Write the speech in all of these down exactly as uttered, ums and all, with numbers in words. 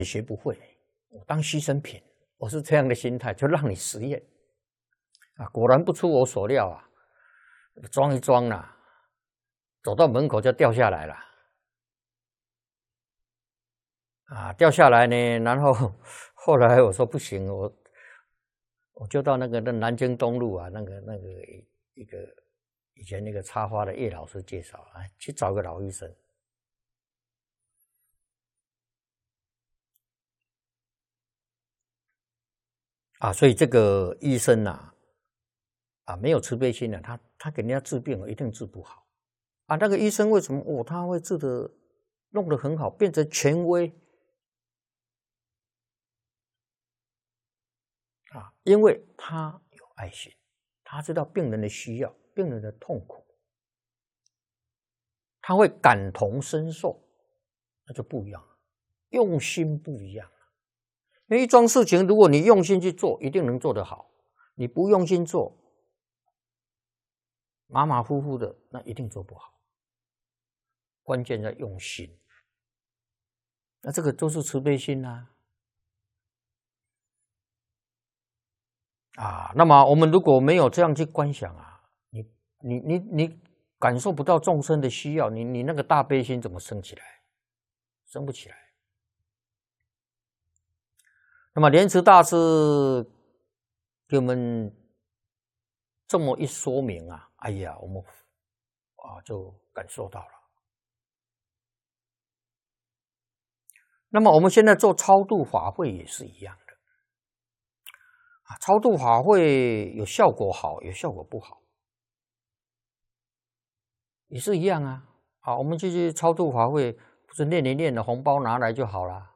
学不会，我当牺牲品，我是这样的心态，就让你实验啊。果然不出我所料啊，装一装啦、啊，走到门口就掉下来了啊，掉下来呢，然后后来我说不行，我我就到那个那南京东路啊，那个那个一个以前那个插花的叶老师介绍啊，去找个老医生。啊，所以这个医生呐、啊，啊，没有慈悲心的、啊，他他给人家治病一定治不好啊。那个医生为什么哦，他会治的弄得很好，变成权威啊？因为他有爱心，他知道病人的需要，病人的痛苦，他会感同身受，那就不一样了，用心不一样。因为一桩事情，如果你用心去做，一定能做得好；你不用心做，马马虎虎的，那一定做不好。关键在用心，那这个都是慈悲心啊。啊，那么我们如果没有这样去观想啊，你你你你感受不到众生的需要，你你那个大悲心怎么升起来？升不起来。那么莲池大师给我们这么一说明啊，哎呀，我们啊就感受到了。那么我们现在做超度法会也是一样的啊，超度法会有效果好，有效果不好，也是一样啊。啊，我们继续超度法会，不是念一念的红包拿来就好了。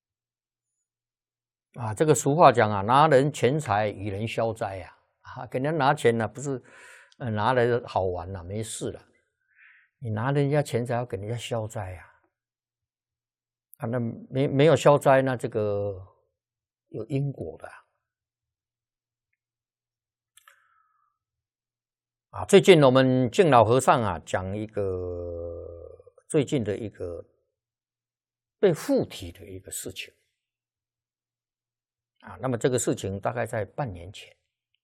啊，这个俗话讲啊，拿人钱财与人消灾呀、啊，啊，给人拿钱呢、啊，不是呃拿来好玩了、啊，没事了。你拿人家钱财要给人家消灾呀、啊，啊，那没没有消灾，那这个有因果的啊。啊，最近我们敬老和尚啊讲一个最近的一个被附体的一个事情。啊，那么这个事情大概在半年前，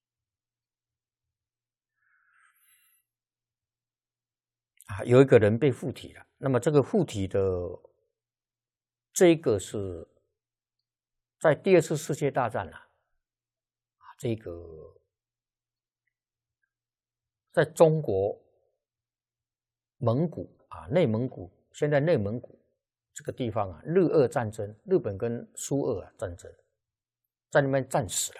啊，有一个人被附体了。那么这个附体的这个是在第二次世界大战啊，这个在中国蒙古啊，内蒙古，现在内蒙古这个地方啊，日俄战争，日本跟苏俄啊战争。在那边战死了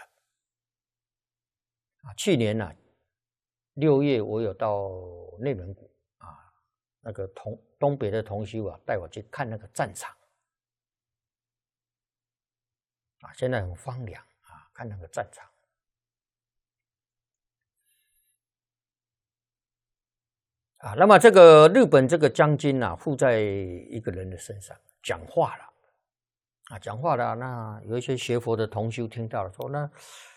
啊！去年呢、啊，六月我有到内蒙古啊，那个同东北的同修啊，带我去看那个战场啊，现在很荒凉啊，看那个战场啊。那么这个日本这个将军啊，附在一个人的身上讲话了。啊，讲话了，那有一些学佛的同修听到了，说那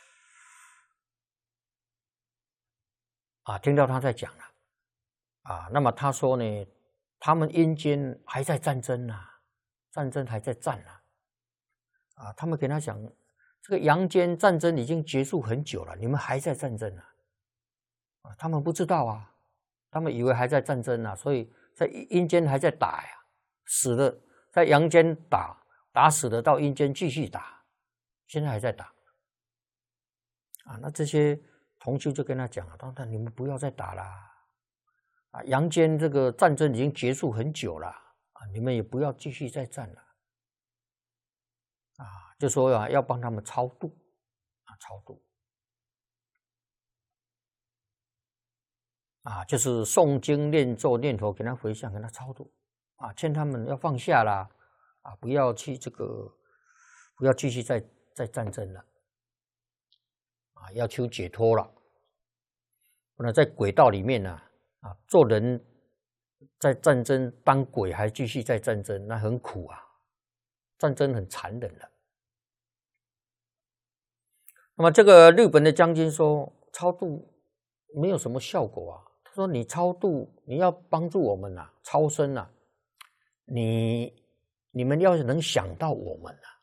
啊，听到他在讲了，啊，那么他说呢，他们阴间还在战争啊，战争还在战啊，啊，他们给他讲，这个阳间战争已经结束很久了，你们还在战争啊，啊，他们不知道啊，他们以为还在战争啊，所以在阴间还在打呀，死了在阳间打。打死了到阴间继续打，现在还在打啊！那这些同修就跟他讲了，他说：“你们不要再打了啊！阳间这个战争已经结束很久了啊，你们也不要继续再战了啊！”就说啊，要帮他们超度啊，超度啊，就是诵经念咒念佛，给他回向，给他超度啊，劝他们要放下啦。啊，不要去这个，不要继续再再战争了，啊，要求解脱了。不然在轨道里面呢、啊，啊，做人在战争当鬼还继续在战争，那很苦啊，战争很残忍的。那么这个日本的将军说，超度没有什么效果啊。他说，你超度，你要帮助我们啊，超生啊，你。你们要是能想到我们啊，